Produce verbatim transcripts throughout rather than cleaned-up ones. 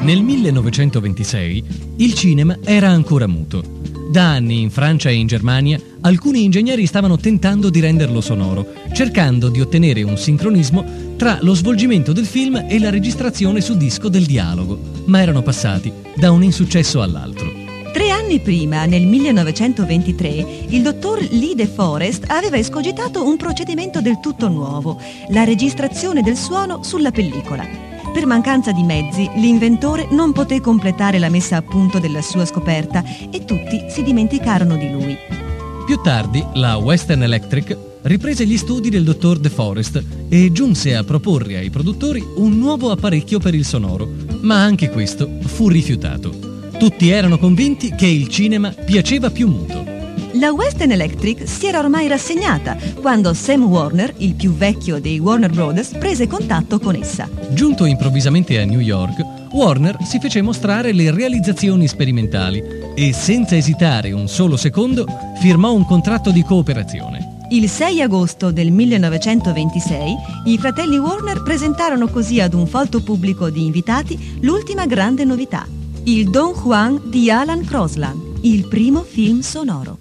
Nel millenovecentoventisei il cinema era ancora muto. Da anni in Francia e in Germania alcuni ingegneri stavano tentando di renderlo sonoro, cercando di ottenere un sincronismo tra lo svolgimento del film e la registrazione su disco del dialogo, ma erano passati da un insuccesso all'altro. Tre anni prima, nel millenovecentoventitré, il dottor Lee De Forest aveva escogitato un procedimento del tutto nuovo, la registrazione del suono sulla pellicola. Per mancanza di mezzi, l'inventore non poté completare la messa a punto della sua scoperta e tutti si dimenticarono di lui. Più tardi, la Western Electric riprese gli studi del dottor De Forest e giunse a proporre ai produttori un nuovo apparecchio per il sonoro, ma anche questo fu rifiutato. Tutti erano convinti che il cinema piaceva più muto. La Western Electric si era ormai rassegnata quando Sam Warner, il più vecchio dei Warner Brothers, prese contatto con essa. Giunto improvvisamente a New York, Warner si fece mostrare le realizzazioni sperimentali e, senza esitare un solo secondo, firmò un contratto di cooperazione. Il sei agosto del millenovecentoventisei, i fratelli Warner presentarono così ad un folto pubblico di invitati l'ultima grande novità, il Don Juan di Alan Crosland, il primo film sonoro.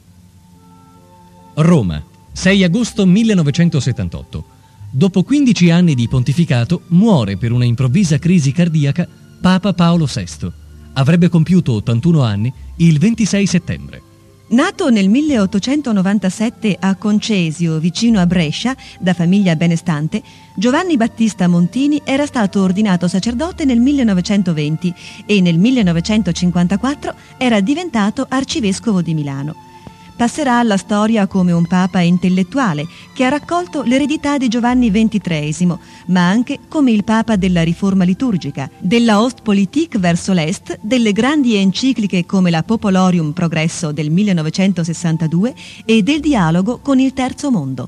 Roma, sei agosto millenovecentosettantotto. Dopo quindici anni di pontificato, muore per una improvvisa crisi cardiaca Papa Paolo sesto. Avrebbe compiuto ottantuno anni il ventisei settembre. Nato nel milleottocentonovantasette a Concesio, vicino a Brescia, da famiglia benestante, Giovanni Battista Montini era stato ordinato sacerdote nel millenovecentoventi e nel millenovecentocinquantaquattro era diventato arcivescovo di Milano. Passerà alla storia come un papa intellettuale che ha raccolto l'eredità di Giovanni ventitreesimo, ma anche come il papa della riforma liturgica, della Ostpolitik verso l'Est, delle grandi encicliche come la Popolorium Progresso del millenovecentosessantadue e del dialogo con il Terzo Mondo.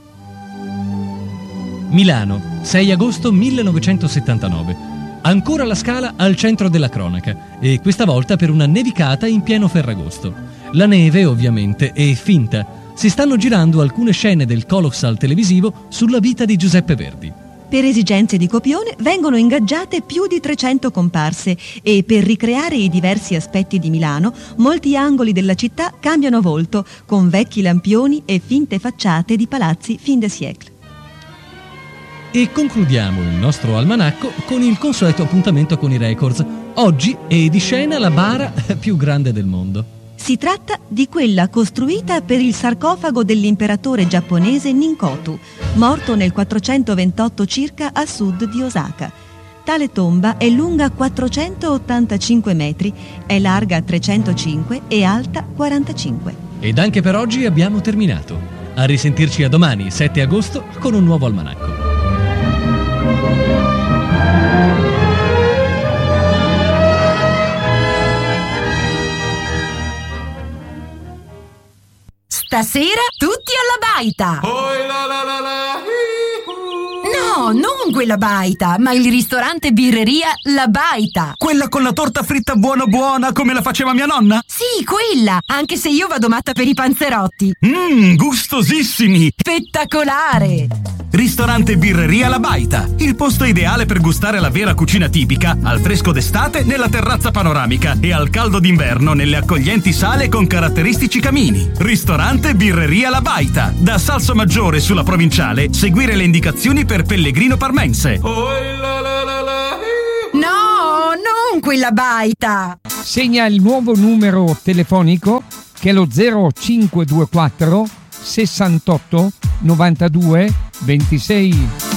Milano, sei agosto millenovecentosettantanove. Ancora la Scala al centro della cronaca e questa volta per una nevicata in pieno Ferragosto. La neve, ovviamente, è finta. Si stanno girando alcune scene del colossal televisivo sulla vita di Giuseppe Verdi. Per esigenze di copione vengono ingaggiate più di trecento comparse e per ricreare i diversi aspetti di Milano, molti angoli della città cambiano volto con vecchi lampioni e finte facciate di palazzi fin de siècle. E concludiamo il nostro almanacco con il consueto appuntamento con i records. Oggi è di scena la bara più grande del mondo. Si tratta di quella costruita per il sarcofago dell'imperatore giapponese Ninkotu, morto nel quattrocentoventotto circa a sud di Osaka. Tale tomba è lunga quattrocentottantacinque metri, è larga trecentocinque e alta quarantacinque. Ed anche per oggi abbiamo terminato. A risentirci a domani, sette agosto, con un nuovo almanacco. Stasera tutti alla baita! No, non quella baita, ma il ristorante birreria La Baita. Quella con la torta fritta buona buona come la faceva mia nonna? Sì, quella, anche se io vado matta per i panzerotti. Mmm, gustosissimi! Spettacolare! Ristorante birreria La Baita, il posto ideale per gustare la vera cucina tipica, al fresco d'estate nella terrazza panoramica e al caldo d'inverno nelle accoglienti sale con caratteristici camini. Ristorante birreria La Baita, da Salsomaggiore sulla provinciale, seguire le indicazioni per Pellegrino Parmense. No, non quella baita! Segna il nuovo numero telefonico che è lo zero cinque due quattro sessantotto novantadue ventisei.